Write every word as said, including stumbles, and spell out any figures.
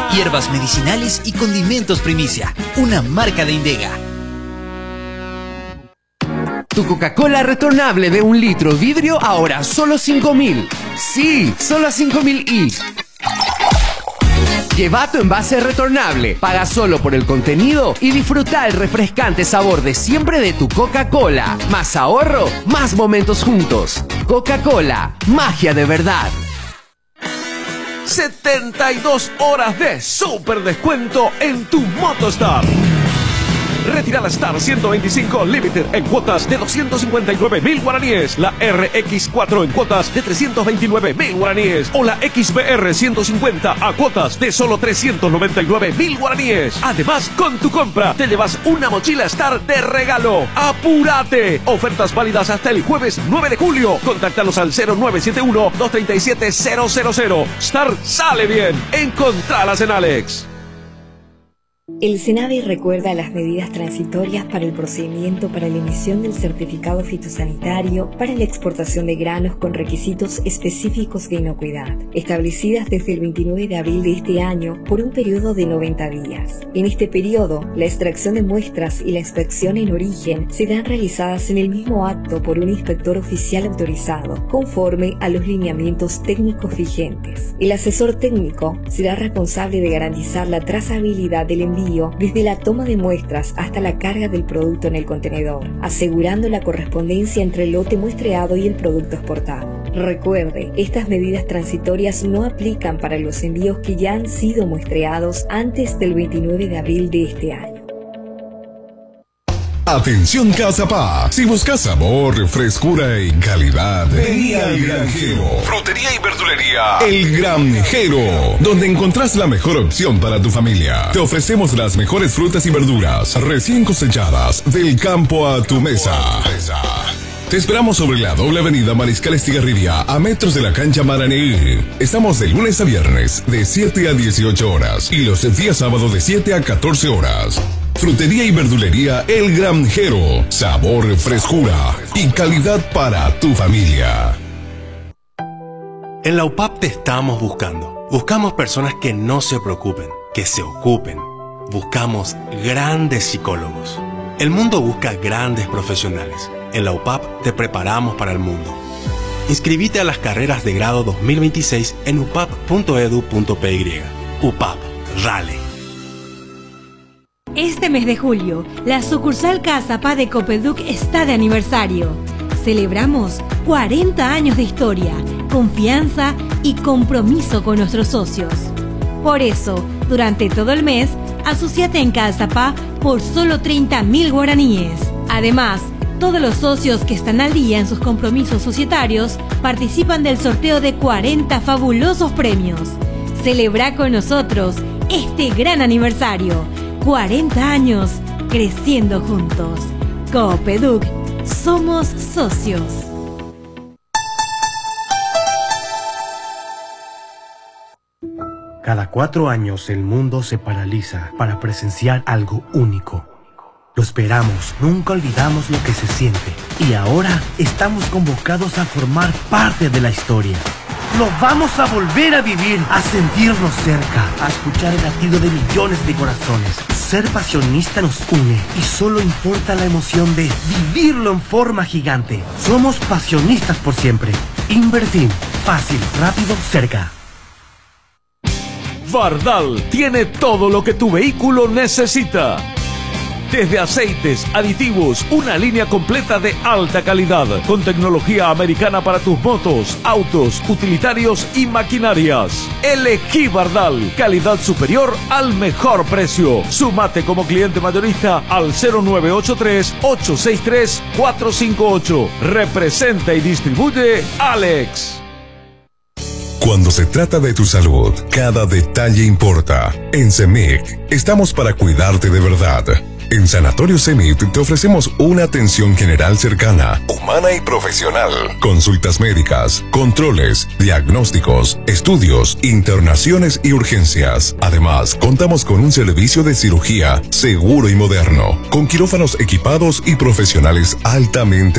Hierbas medicinales y condimentos Primicia, una marca de Indega. Tu Coca-Cola retornable de un litro vidrio ahora solo cinco mil. Sí, solo cinco mil y... Lleva tu envase retornable, paga solo por el contenido y disfruta el refrescante sabor de siempre de tu Coca-Cola. Más ahorro, más momentos juntos. Coca-Cola, magia de verdad. setenta y dos horas de super descuento en tu Motostar. Retira la Star ciento veinticinco Limited en cuotas de doscientos cincuenta y nueve mil guaraníes, la R X cuatro en cuotas de trescientos veintinueve mil guaraníes o la X B R ciento cincuenta a cuotas de solo trescientos noventa y nueve mil guaraníes. Además, con tu compra te llevas una mochila Star de regalo. ¡Apúrate! Ofertas válidas hasta el jueves nueve de julio. Contáctalos al cero nueve siete uno, dos tres siete, cero cero cero. Star sale bien. Encontralas en Alex. El SENAVI recuerda las medidas transitorias para el procedimiento para la emisión del certificado fitosanitario para la exportación de granos con requisitos específicos de inocuidad, establecidas desde el veintinueve de abril de este año por un periodo de noventa días. En este periodo, la extracción de muestras y la inspección en origen serán realizadas en el mismo acto por un inspector oficial autorizado, conforme a los lineamientos técnicos vigentes. El asesor técnico será responsable de garantizar la trazabilidad del envío desde la toma de muestras hasta la carga del producto en el contenedor, asegurando la correspondencia entre el lote muestreado y el producto exportado. Recuerde, estas medidas transitorias no aplican para los envíos que ya han sido muestreados antes del veintinueve de abril de este año. Atención Cazapá, si buscas sabor, frescura y calidad, vení al Granjero. Frutería y verdulería El Granjero, donde encontrás la mejor opción para tu familia. Te ofrecemos las mejores frutas y verduras recién cosechadas del campo a tu mesa. Te esperamos sobre la doble avenida Mariscal Estigarribia, a metros de la cancha Maraní. Estamos de lunes a viernes, de siete a dieciocho horas, y los días sábados de siete a catorce horas. Frutería y verdulería El Granjero. Sabor, frescura y calidad para tu familia. En la U P A P te estamos buscando. Buscamos personas que no se preocupen, que se ocupen. Buscamos grandes psicólogos. El mundo busca grandes profesionales. En la U P A P te preparamos para el mundo. Inscribite a las carreras de grado dos mil veintiséis en u p a p punto e d u punto p y. U P A P, Rale. Este mes de julio, la sucursal Cazapá de Copeduc está de aniversario. Celebramos cuarenta años de historia, confianza y compromiso con nuestros socios. Por eso, durante todo el mes, asociate en Cazapá por solo treinta mil guaraníes. Además, todos los socios que están al día en sus compromisos societarios participan del sorteo de cuarenta fabulosos premios. Celebra con nosotros este gran aniversario. cuarenta años creciendo juntos. Copeduc, somos socios. Cada cuatro años el mundo se paraliza para presenciar algo único. Lo esperamos, nunca olvidamos lo que se siente. Y ahora estamos convocados a formar parte de la historia. Lo vamos a volver a vivir, a sentirnos cerca, a escuchar el latido de millones de corazones. Ser pasionista nos une y solo importa la emoción de vivirlo en forma gigante. Somos pasionistas por siempre. Invertir, fácil, rápido, cerca. Vardal tiene todo lo que tu vehículo necesita. Desde aceites, aditivos, una línea completa de alta calidad, con tecnología americana para tus motos, autos, utilitarios y maquinarias. Elegí Vardal, calidad superior al mejor precio. Sumate como cliente mayorista al cero nueve ocho tres, ocho seis tres, cuatro cinco ocho. Representa y distribuye Alex. Cuando se trata de tu salud, cada detalle importa. En CEMIC estamos para cuidarte de verdad. En Sanatorio CEMIC te ofrecemos una atención general cercana, humana y profesional. Consultas médicas, controles, diagnósticos, estudios, internaciones y urgencias. Además, contamos con un servicio de cirugía seguro y moderno, con quirófanos equipados y profesionales altamente